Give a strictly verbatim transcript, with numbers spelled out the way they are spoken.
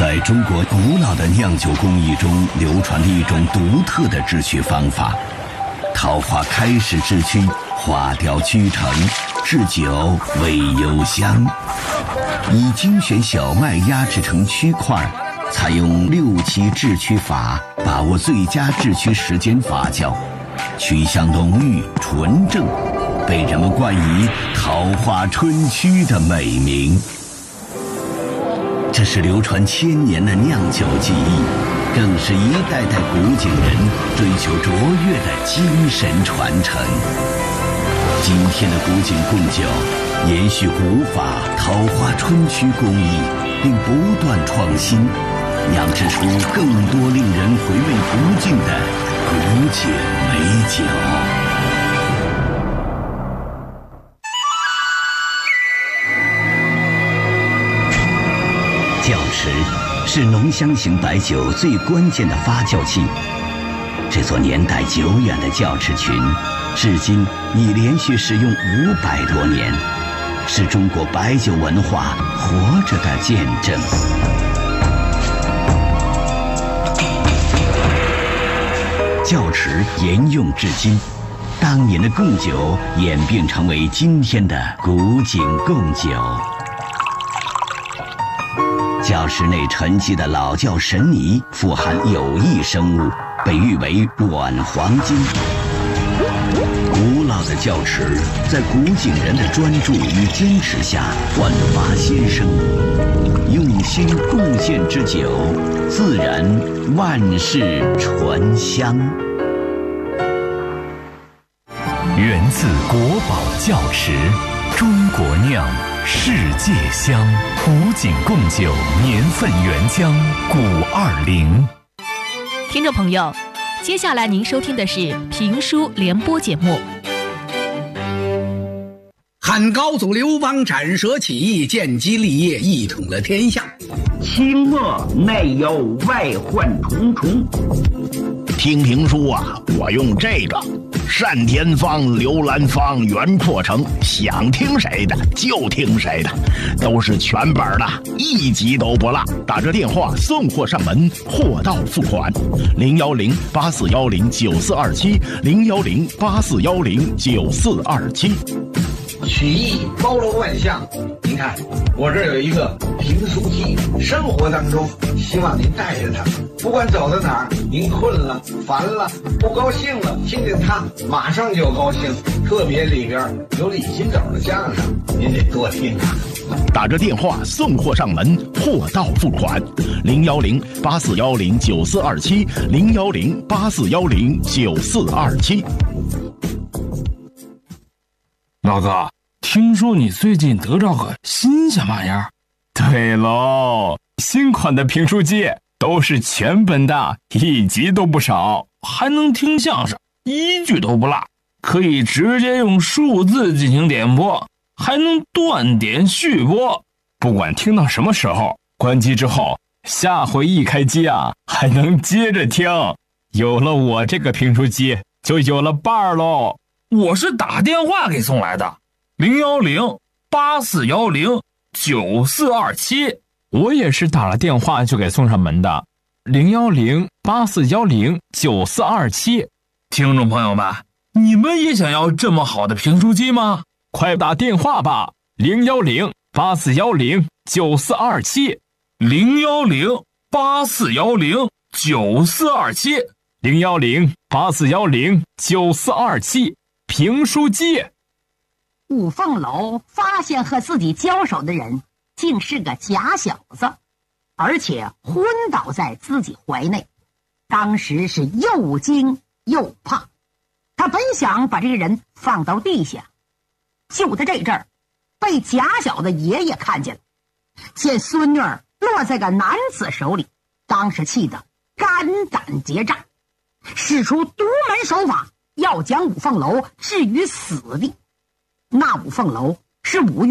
在中国古老的酿酒工艺中流传着一种独特的制曲方法。桃花开始制曲，花雕俱成，制酒味幽香。以精选小麦压制成曲块，采用六七制曲法，把握最佳制曲时间发酵，曲香浓郁纯正，被人们冠以桃花春曲的美名。这是流传千年的酿酒技艺，更是一代代古井人追求卓越的精神传承。今天的古井贡酒延续古法桃花春曲工艺，并不断创新，酿制出更多令人回味不尽的古井美酒。窖池是浓香型白酒最关键的发酵器。这座年代久远的窖池群，至今已连续使用五百多年，是中国白酒文化活着的见证。窖池沿用至今，当年的贡酒演变成为今天的古井贡酒。窖池内沉积的老窖神泥富含有益生物，被誉为软黄金。古老的窖池在古井人的专注与坚持下焕发新生，用心贡献之酒，自然万世醇香。 源自国宝窖池，中国酿，世界香。古井贡酒年份原浆古二零。 听众朋友，接下来您收听的是评书联播节目。 汉高祖刘邦斩蛇起义，建基立业，一统了天下。 清末内忧外患重重。 听评书啊，我用这个单田芳、刘兰芳、袁阔成，想听谁的就听谁的，都是全本的，一集都不落。打这电话送货上门，货到付款。零幺零八四幺零九四二七，零幺零八四幺零九四二七。 曲艺包罗万象，您看我这儿有一个评书机，生活当中希望您带着它，不管走到哪儿，您困了、烦了、不高兴了，听听它，马上就高兴。特别里边有李金斗的相声，您得多听啊。 打着电话送货上门，货到付款。零幺零八四幺零九四二七，零幺零八四幺零九四二七。 老哥，听说你最近得着个新鲜玩意儿？ 对喽，新款的评书机都是全本的，一集都不少， 还能听相声，一句都不落，可以直接用数字进行点播，还能断点续播。 不管听到什么时候，关机之后，下回一开机啊，还能接着听。有了我这个评书机，就有了伴儿喽。 我是打电话给送来的，零幺零八四幺零九四二七。 我也是打了电话就给送上门的，零幺零八四幺零九四二七。 听众朋友们，你们也想要这么好的评书机吗？ 快打电话吧，零幺零八四幺零九四二七， 零幺零八四幺零九四二七， 零幺零八四幺零九四二七。评书机。 五凤楼发现和自己交手的人竟是个假小子，而且昏倒在自己怀内，当时是又惊又怕。他本想把这个人放到地下，就在这阵儿被假小子爷爷看见了，见孙女儿落在个男子手里，当时气得肝胆结炸，使出独门手法，要将五凤楼置于死地。那五凤楼是五